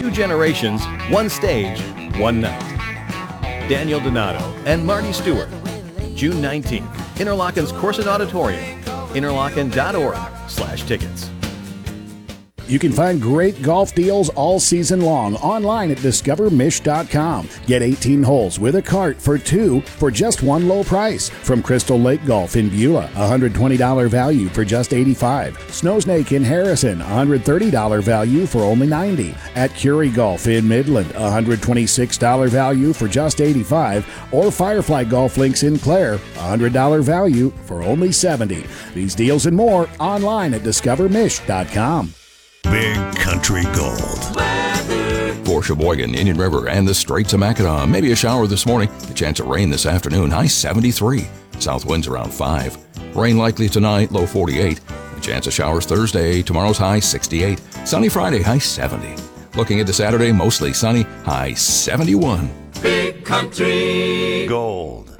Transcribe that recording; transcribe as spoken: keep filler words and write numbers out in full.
Two generations, one stage, one night. Daniel Donato and Marty Stewart. June nineteenth, Interlochen's Corset Auditorium. Interlochen dot org slash tickets. You can find great golf deals all season long online at discover mish dot com. Get eighteen holes with a cart for two for just one low price. From Crystal Lake Golf in Beulah, one hundred twenty dollars value for just eighty-five dollars. Snowsnake in Harrison, one hundred thirty dollars value for only ninety dollars. At Curie Golf in Midland, one hundred twenty-six dollars value for just eighty-five dollars. Or Firefly Golf Links in Clare, one hundred dollars value for only seventy dollars. These deals and more online at discover mish dot com. Big Country Gold. For Sheboygan, Indian River, and the Straits of Mackinac, maybe a shower this morning. A chance of rain this afternoon, high seventy-three. South winds around five. Rain likely tonight, low forty-eight. A chance of showers Thursday, tomorrow's high sixty-eight. Sunny Friday, high seventy. Looking into Saturday, mostly sunny, high seventy-one. Big Country Gold.